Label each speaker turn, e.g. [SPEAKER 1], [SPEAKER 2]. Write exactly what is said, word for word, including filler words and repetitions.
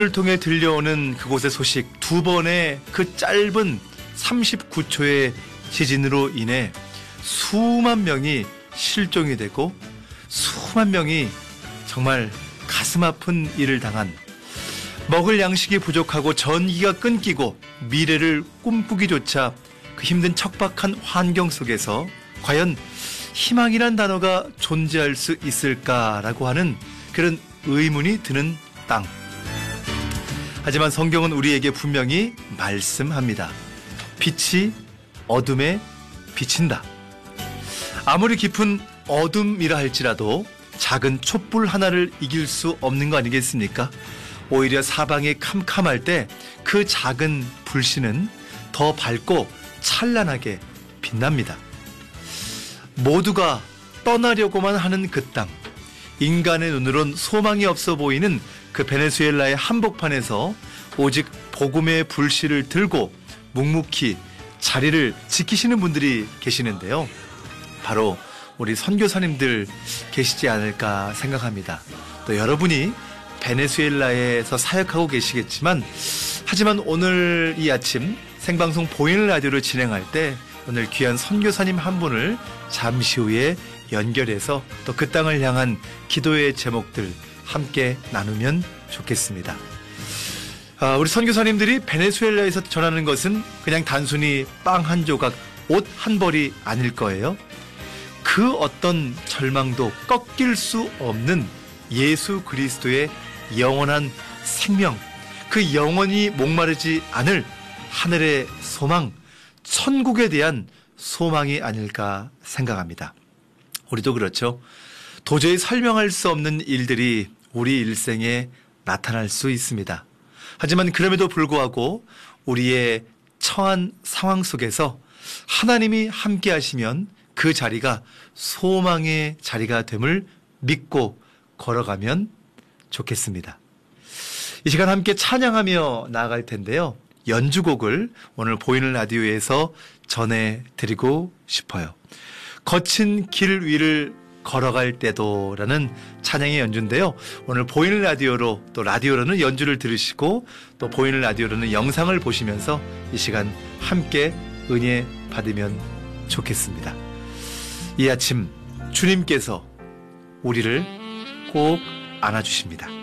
[SPEAKER 1] 을 통해 들려오는 그곳의 소식, 두 번의 그 짧은 삼십구 초의 지진으로 인해 수만 명이 실종이 되고 수만 명이 정말 가슴 아픈 일을 당한, 먹을 양식이 부족하고 전기가 끊기고 미래를 꿈꾸기조차 그 힘든 척박한 환경 속에서 과연 희망이란 단어가 존재할 수 있을까라고 하는 그런 의문이 드는 땅. 하지만 성경은 우리에게 분명히 말씀합니다. 빛이 어둠에 비친다. 아무리 깊은 어둠이라 할지라도 작은 촛불 하나를 이길 수 없는 거 아니겠습니까? 오히려 사방이 캄캄할 때 그 작은 불씨는 더 밝고 찬란하게 빛납니다. 모두가 떠나려고만 하는 그 땅, 인간의 눈으론 소망이 없어 보이는 그 베네수엘라의 한복판에서 오직 복음의 불씨를 들고 묵묵히 자리를 지키시는 분들이 계시는데요. 바로 우리 선교사님들 계시지 않을까 생각합니다. 또 여러분이 베네수엘라에서 사역하고 계시겠지만, 하지만 오늘 이 아침 생방송 보이는 라디오를 진행할 때 오늘 귀한 선교사님 한 분을 잠시 후에 연결해서 또 그 땅을 향한 기도의 제목들 함께 나누면 좋겠습니다. 아, 우리 선교사님들이 베네수엘라에서 전하는 것은 그냥 단순히 빵 한 조각, 옷 한 벌이 아닐 거예요. 그 어떤 절망도 꺾일 수 없는 예수 그리스도의 영원한 생명, 그 영원히 목마르지 않을 하늘의 소망, 천국에 대한 소망이 아닐까 생각합니다. 우리도 그렇죠. 도저히 설명할 수 없는 일들이 우리 일생에 나타날 수 있습니다. 하지만 그럼에도 불구하고 우리의 처한 상황 속에서 하나님이 함께 하시면 그 자리가 소망의 자리가 됨을 믿고 걸어가면 좋겠습니다. 이 시간 함께 찬양하며 나아갈 텐데요. 연주곡을 오늘 보이는 라디오에서 전해드리고 싶어요. 거친 길 위를 걸어갈 때도 라는 찬양의 연주인데요. 오늘 보이는 라디오로, 또 라디오로는 연주를 들으시고 또 보이는 라디오로는 영상을 보시면서 이 시간 함께 은혜 받으면 좋겠습니다. 이 아침 주님께서 우리를 꼭 안아주십니다.